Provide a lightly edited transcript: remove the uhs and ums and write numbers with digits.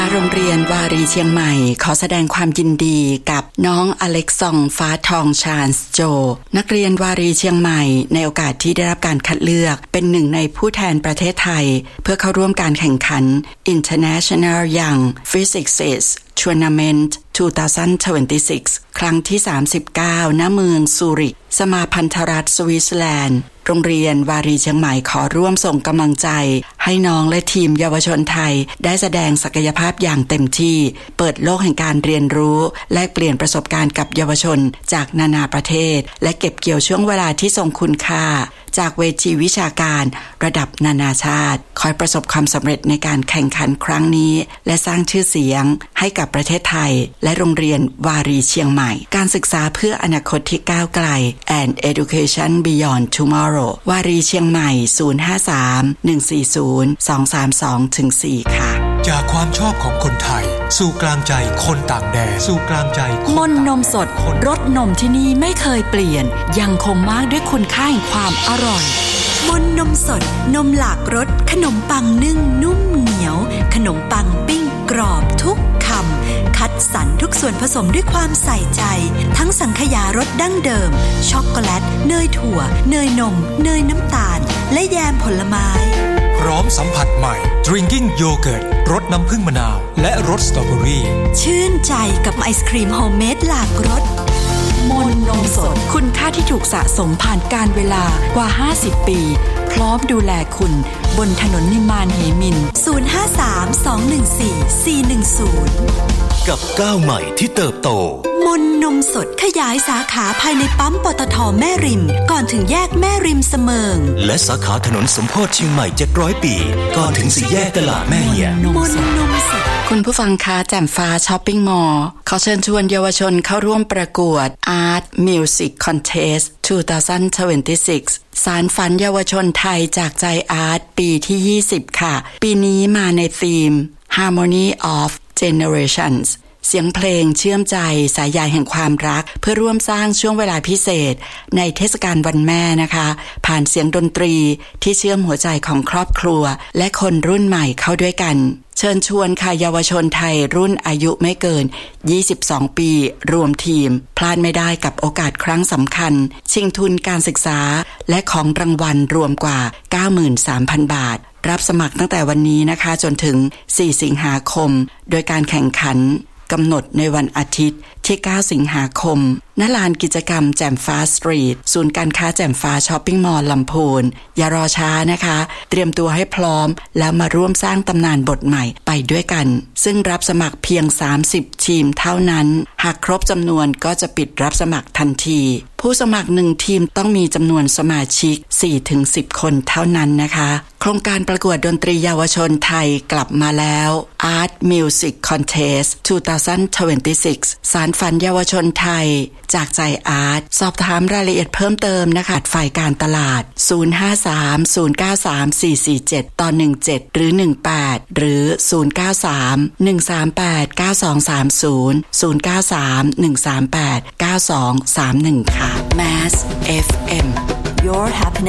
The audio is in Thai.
โรงเรียนวารีเชียงใหม่ขอแสดงความยินดีกับน้องอเล็กซองฟ้าทองชาญโจนักเรียนวารีเชียงใหม่ในโอกาสที่ได้รับการคัดเลือกเป็นหนึ่งในผู้แทนประเทศไทยเพื่อเข้าร่วมการแข่งขัน International Young Physicists Tournament 2026 ครั้งที่ 39 ณ เมืองซูริกสมาพันธรัฐสวิตเซอร์แลนด์โรงเรียนวารีเชียงใหม่ขอร่วมส่งกำลังใจให้น้องและทีมเยาวชนไทยได้แสดงศักยภาพอย่างเต็มที่เปิดโลกแห่งการเรียนรู้แลกเปลี่ยนประสบการณ์กับเยาวชนจากนานาประเทศและเก็บเกี่ยวช่วงเวลาที่ทรงคุณค่าจากเวทีวิชาการระดับนานาชาติคอยประสบความสำเร็จในการแข่งขันครั้งนี้และสร้างชื่อเสียงให้กับประเทศไทยและโรงเรียนวารีเชียงใหม่การศึกษาเพื่ออนาคตที่ก้าวไกล and education beyond tomorrow วารีเชียงใหม่053-140-232-4 ค่ะจากความชอบของคนไทยสู่กลางใจคนต่างแดนสู่กลางใจมนนมสดรสนมที่นี่ไม่เคยเปลี่ยนยังคงมากด้วยคุณค่าแห่งความอร่อยมนนมสดนมหลากรสขนมปังนึ่งนุ่มเหนียวขนมปังปิ้งกรอบทุกคำคัดสรรทุกส่วนผสมด้วยความใส่ใจทั้งสังขยารสดั้งเดิมช็อกโกแลตเนยถั่วเนยนมเนยน้ำตาลและแยมผลไม้พร้อมสัมผัสใหม่ Drinking Yogurt รสน้ำผึ้งมะนาวและรสสตรอเบอรี่ชื่นใจกับไอศกรีมโฮมเมดหลากรสมนนมสดคุณค่าที่ถูกสะสมผ่านการเวลากว่า50ปีพร้อมดูแลคุณบนถนนนิมานเหมิน053-214-410 กับก้าวใหม่ที่เติบโตมนนมสดขยายสาขาภายในปั๊มปตท.แม่ริมก่อนถึงแยกแม่ริมเสมิงและสาขาถนนสมโพธิเชียงใหม่700 ปีก่อนถึงสี่แยกตลาดแม่เหี่ยมนนมสดคุณผู้ฟังคะแจ่มฟ้าช้อปปิ้งมอลล์ขอเชิญชวนเยาวชนเข้าร่วมประกวด Art Music Contest 2026 สารฝันเยาวชนไทยจากใจอาร์ตปีที่20ค่ะปีนี้มาในธีม Harmony of Generations เสียงเพลงเชื่อมใจสายใยแห่งความรักเพื่อร่วมสร้างช่วงเวลาพิเศษในเทศกาลวันแม่นะคะผ่านเสียงดนตรีที่เชื่อมหัวใจของครอบครัวและคนรุ่นใหม่เข้าด้วยกันเชิญชวนค่ะเยาวชนไทยรุ่นอายุไม่เกิน22ปีรวมทีมพลาดไม่ได้กับโอกาสครั้งสำคัญชิงทุนการศึกษาและของรางวัลรวมกว่า 93,000 บาทรับสมัครตั้งแต่วันนี้นะคะจนถึง4สิงหาคมโดยการแข่งขันกำหนดในวันอาทิตย์ที่9สิงหาคมณลานกิจกรรมแจ่มฟ้าสตรีทศูนย์การค้าแจ่มฟ้าช้อปปิ้งมอลล์ลำพูนอย่ารอช้านะคะเตรียมตัวให้พร้อมแล้วมาร่วมสร้างตำนานบทใหม่ไปด้วยกันซึ่งรับสมัครเพียง30ทีมเท่านั้นหากครบจำนวนก็จะปิดรับสมัครทันทีผู้สมัคร1ทีมต้องมีจำนวนสมาชิก 4-10 คนเท่านั้นนะคะโครงการประกวดดนตรีเยาวชนไทยกลับมาแล้ว Art Music Contest 2026 สารฝันเยาวชนไทยจากใจอาร์ตสอบถามรายละเอียดเพิ่มเติมนะคะฝ่ายการตลาด053-093-447-17หรือ18หรือ093-138-9230 093-138-9231 ค่ะ Mass FM Your Happiness